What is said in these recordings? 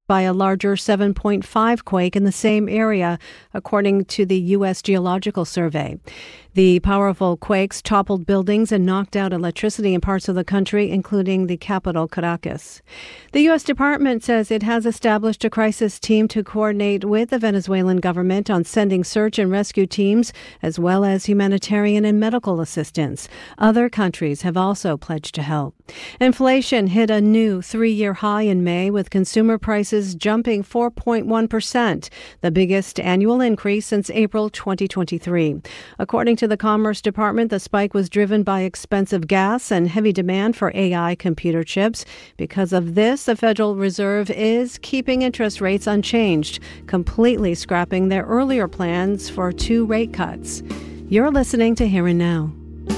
by a larger 7.5 quake in the same area, according to the U.S. Geological Survey. The powerful quakes toppled buildings and knocked out electricity in parts of the country, including the capital, Caracas. The U.S. Department says it has established a crisis team to coordinate with the Venezuelan government on sending search and rescue teams, as well as humanitarian and medical assistance. Other countries have also pledged to help. Inflation hit a new three-year high in May, with consumer prices jumping 4.1%, the biggest annual increase since April 2023. According to the Commerce Department, the spike was driven by expensive gas and heavy demand for AI computer chips. Because of this, the Federal Reserve is keeping interest rates unchanged, completely scrapping their earlier plans for 2 rate cuts. You're listening to Here and Now.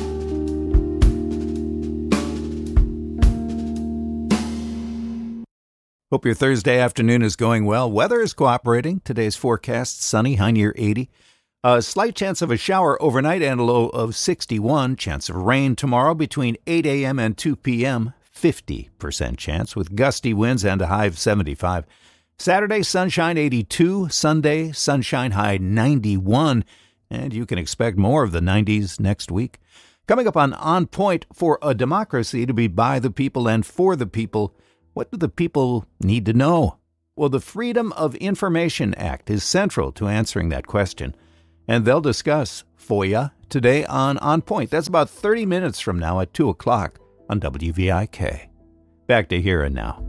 Hope your Thursday afternoon is going well. Weather is cooperating. Today's forecast, sunny, high near 80. A slight chance of a shower overnight and a low of 61. Chance of rain tomorrow between 8 a.m. and 2 p.m. 50% chance with gusty winds and a high of 75. Saturday, sunshine 82. Sunday, sunshine high 91. And you can expect more of the 90s next week. Coming up on Point, for a democracy to be by the people and for the people, what do the people need to know? Well, the Freedom of Information Act is central to answering that question. And they'll discuss FOIA today on Point. That's about 30 minutes from now at 2 o'clock on WVIK. Back to Here and Now.